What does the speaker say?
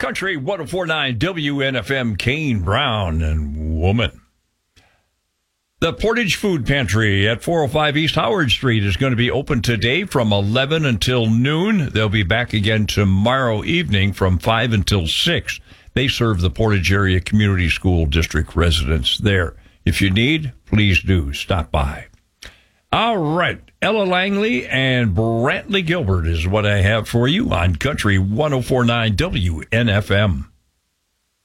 Country 104.9 WNFM, Kane Brown and Woman. The Portage Food Pantry at 405 East Howard Street is going to be open today from 11 until noon. They'll be back again tomorrow evening from 5 until 6. They serve the Portage Area Community School District residents there. If you need, please do stop by. All right. Ella Langley and Brantley Gilbert is what I have for you on Country 104.9 WNFM.